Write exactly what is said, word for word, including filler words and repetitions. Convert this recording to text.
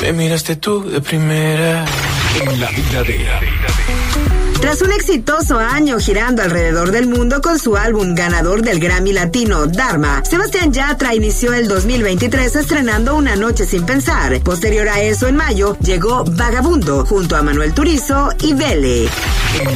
Me miraste tú de primera. En la vida de... Tras un exitoso año girando alrededor del mundo con su álbum ganador del Grammy Latino, Dharma, Sebastián Yatra inició el dos mil veintitrés estrenando Una Noche Sin Pensar. Posterior a eso, en mayo, llegó Vagabundo, junto a Manuel Turizo y Vele.